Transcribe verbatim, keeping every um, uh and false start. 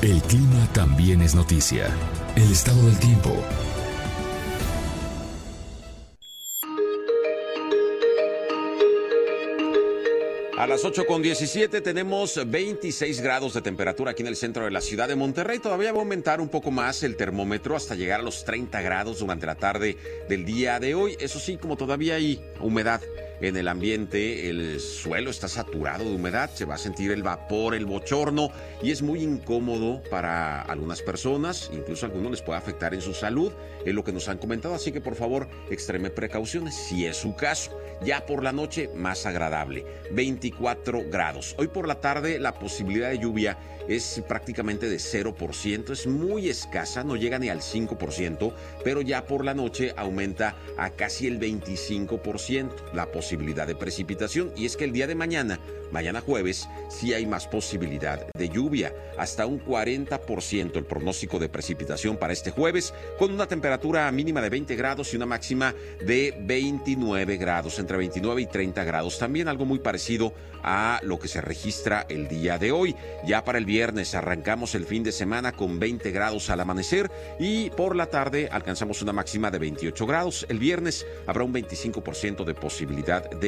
El clima también es noticia. El estado del tiempo. A las ocho con diecisiete tenemos veintiséis grados de temperatura aquí en el centro de la ciudad de Monterrey. Todavía va a aumentar un poco más el termómetro hasta llegar a los treinta grados durante la tarde del día de hoy. Eso sí, como todavía hay humedad en el ambiente, el suelo está saturado de humedad, se va a sentir el vapor, el bochorno, y es muy incómodo para algunas personas, incluso a algunos les puede afectar en su salud, es lo que nos han comentado, así que por favor extreme precauciones si es su caso. Ya por la noche más agradable, veinticuatro grados. Hoy por la tarde la posibilidad de lluvia es prácticamente de cero por ciento, es muy escasa, no llega ni al cinco por ciento, pero ya por la noche aumenta a casi el veinticinco por ciento la posibilidad de precipitación, y es que el día de mañana, mañana jueves, sí hay más posibilidad de lluvia, hasta un cuarenta por ciento el pronóstico de precipitación para este jueves, con una temperatura mínima de veinte grados y una máxima de veintinueve grados, entre veintinueve y treinta grados, también algo muy parecido a lo que se registra el día de hoy. Ya para el viernes arrancamos el fin de semana con veinte grados al amanecer y por la tarde alcanzamos una máxima de veintiocho grados. El viernes habrá un veinticinco por ciento de posibilidad de